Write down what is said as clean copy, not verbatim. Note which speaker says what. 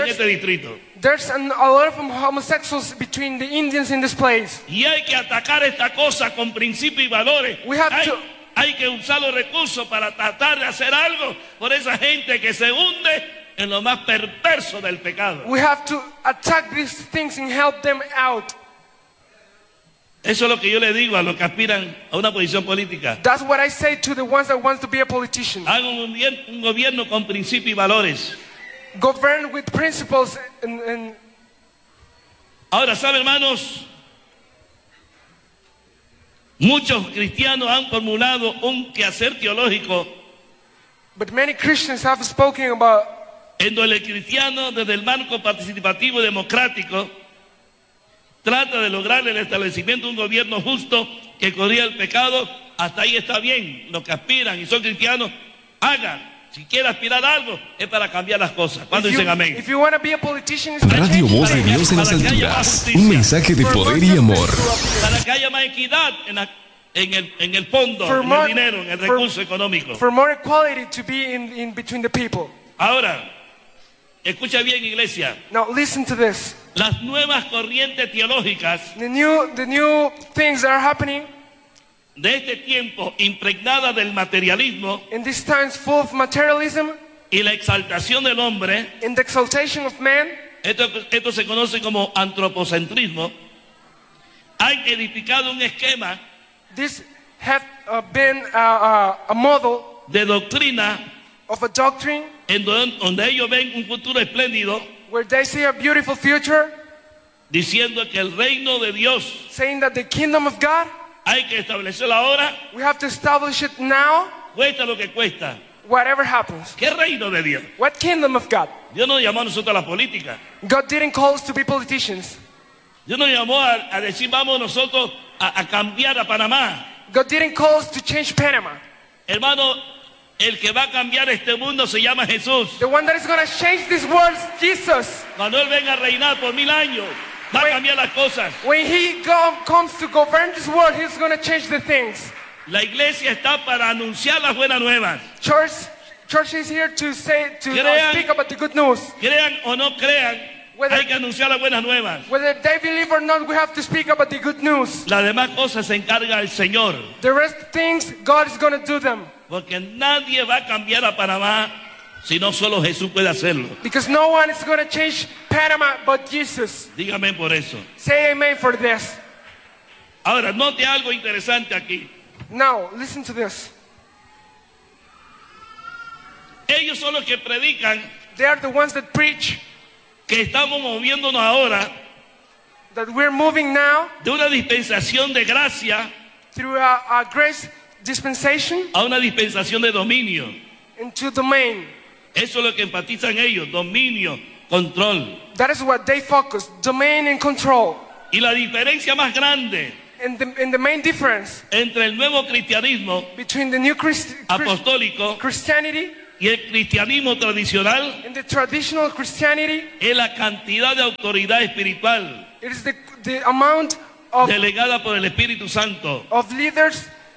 Speaker 1: en este distrito.
Speaker 2: There's a lot of homosexuals between the Indians in this place.
Speaker 1: Y hay que atacar esta cosa con principios y valores. Hay que usar los recursos para tratar de hacer algo por esa gente que se hunde en lo más perverso del pecado.
Speaker 2: We have to attack these things and help them out.
Speaker 1: Eso es lo que yo le digo a los que aspiran a una posición política.
Speaker 2: That's what I say to the ones that want to be a politician.
Speaker 1: Hagan un gobierno con principios y valores.
Speaker 2: Govern with principles and...
Speaker 1: Ahora, ¿saben, hermanos? Muchos cristianos han formulado un quehacer teológico.
Speaker 2: But many Christians have spoken about...
Speaker 1: En donde el cristiano, desde el marco participativo y democrático, trata de lograr el establecimiento de un gobierno justo que corrija el pecado. Hasta ahí está bien. Los que aspiran y son cristianos, hagan. Si quiere aspirar a algo, es para cambiar las cosas. ¿Cuándo dicen amén?
Speaker 3: Radio Voz de Dios en las alturas. Un mensaje de poder y amor.
Speaker 1: Para que haya más equidad en el fondo, en el dinero, en el recurso económico.
Speaker 2: For more equality to be in between the people.
Speaker 1: Ahora, escucha bien, iglesia.
Speaker 2: Now listen to this.
Speaker 1: Las nuevas corrientes teológicas,
Speaker 2: the new things that are happening
Speaker 1: de este tiempo, impregnada del materialismo,
Speaker 2: in these times full of materialism,
Speaker 1: y la exaltación del hombre,
Speaker 2: in the exaltation of man,
Speaker 1: esto se conoce como antropocentrismo, han edificado un esquema.
Speaker 2: This have been a model
Speaker 1: de doctrina,
Speaker 2: of a doctrine,
Speaker 1: en donde ellos ven un futuro espléndido,
Speaker 2: where they see a beautiful future,
Speaker 1: diciendo que el reino de Dios,
Speaker 2: saying that the kingdom of God,
Speaker 1: hay que establecerlo ahora.
Speaker 2: We have to establish it now.
Speaker 1: Cuesta lo que cuesta.
Speaker 2: Whatever happens.
Speaker 1: ¿Qué reino de Dios?
Speaker 2: What kingdom of God?
Speaker 1: Dios nos llamó a nosotros a la política.
Speaker 2: God didn't call us to be politicians.
Speaker 1: Dios nos llamó a decir vamos nosotros a cambiar a Panamá.
Speaker 2: God didn't call us to change Panama.
Speaker 1: Hermano, el que va a cambiar este mundo se llama Jesús.
Speaker 2: The one that is going to change this world is Jesus.
Speaker 1: Cuando Él venga a reinar por 1000 años, va a cambiar las cosas.
Speaker 2: When he comes to govern this world, he's going to change the things.
Speaker 1: La iglesia está para anunciar las buenas nuevas.
Speaker 2: Church is here to speak about the good news.
Speaker 1: Crean o no crean, hay que anunciar las buenas nuevas.
Speaker 2: Whether they believe or not, we have to speak about the good news.
Speaker 1: Las demás cosas se encarga el Señor.
Speaker 2: The rest things, God is going to do them.
Speaker 1: Porque nadie va a cambiar a Panamá si no solo Jesús puede hacerlo.
Speaker 2: Because no one is going to change Panama but Jesus.
Speaker 1: Dígame por eso.
Speaker 2: Say amen for this.
Speaker 1: Ahora, note algo interesante aquí.
Speaker 2: Now, listen to this.
Speaker 1: Ellos son los que predican.
Speaker 2: They are the ones that preach.
Speaker 1: Que estamos moviéndonos ahora.
Speaker 2: That we're moving now.
Speaker 1: De una dispensación de gracia.
Speaker 2: Through a grace dispensation.
Speaker 1: A una dispensación de dominio.
Speaker 2: Into domain.
Speaker 1: Eso es lo que enfatizan ellos, dominio, control.
Speaker 2: That is what they focus, domain and control.
Speaker 1: Y la diferencia más grande
Speaker 2: and the main difference
Speaker 1: entre el nuevo cristianismo
Speaker 2: between the new
Speaker 1: apostólico
Speaker 2: Christianity
Speaker 1: y el cristianismo tradicional
Speaker 2: and the traditional Christianity
Speaker 1: es la cantidad de autoridad espiritual
Speaker 2: it is the amount of
Speaker 1: delegada por el Espíritu Santo
Speaker 2: of leaders